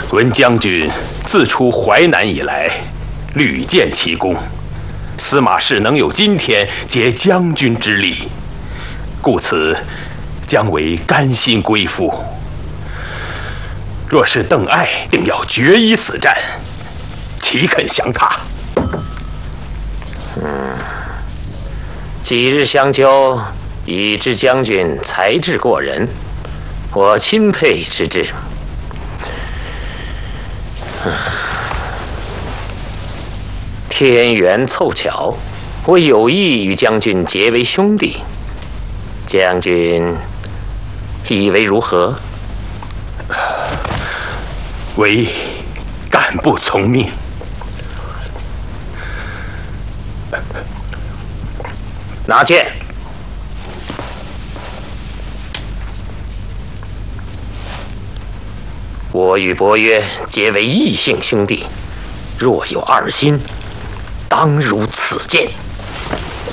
闻将军自出淮南以来，屡建奇功，司马氏能有今天，皆将军之力，故此将为甘心归附。若是邓艾定要决一死战，岂肯降他？ 几日相交，已知将军才智过人，我钦佩之至。天缘凑巧，我有意与将军结为兄弟，将军以为如何？ 唯干不从命。 拿剑。我与伯约结为异姓兄弟，若有二心，当如此剑。